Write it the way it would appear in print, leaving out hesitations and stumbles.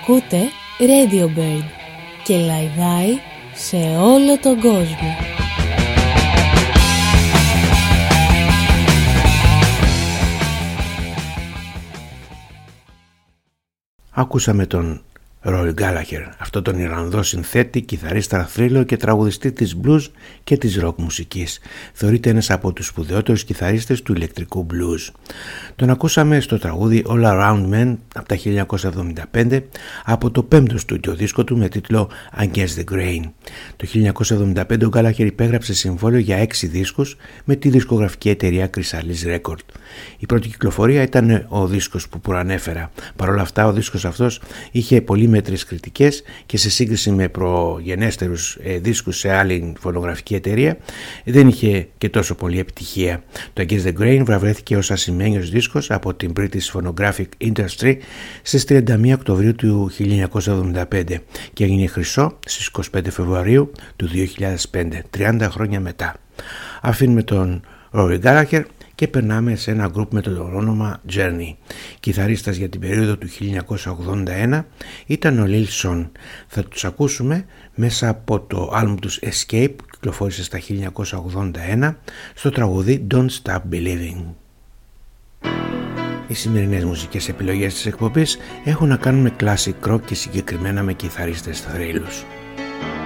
Ακούτε Radio Bird και λαϊδάει σε όλο τον κόσμο. Ακούσαμε τον Roy Gallagher, αυτό τον Ιρλανδό συνθέτη, κιθαρίστα, θρύλο και τραγουδιστή της blues και της rock μουσικής. Θεωρείται ένας από τους σπουδαιότερους κιθαρίστες του ηλεκτρικού blues. Τον ακούσαμε στο τραγούδι All Around Men από τα 1975 από το πέμπτο στούντιο δίσκο του με τίτλο Against the Grain. Το 1975 ο Gallagher υπέγραψε συμβόλαιο για 6 δίσκους με τη δισκογραφική εταιρεία Chrysalis Record. Η πρώτη κυκλοφορία ήταν ο δίσκος που προανέφερα. Παρ' όλα αυτά ο δίσκος αυτός είχε πολύ μέτρες κριτικές και σε σύγκριση με προγενέστερους δίσκους σε άλλη φωνογραφική εταιρεία δεν είχε και τόσο πολύ επιτυχία. Το Against the Grain βραβεύτηκε ως ασημένιος δίσκος από την British Phonographic Industry στις 31 Οκτωβρίου του 1975 και έγινε χρυσό στις 25 Φεβρουαρίου του 2005, 30 χρόνια μετά. Αφήνουμε τον Rory Gallagher και περνάμε σε ένα γκρουπ με το όνομα Journey. Κιθαρίστας για την περίοδο του 1981 ήταν ο Lil Jon. Θα τους ακούσουμε μέσα από το άλμπουμ τους Escape που κυκλοφόρησε στα 1981 στο τραγούδι Don't Stop Believing. Οι σημερινές μουσικές επιλογές της εκπομπής έχουν να κάνουν με classic rock και συγκεκριμένα με κιθαρίστες θρύλους.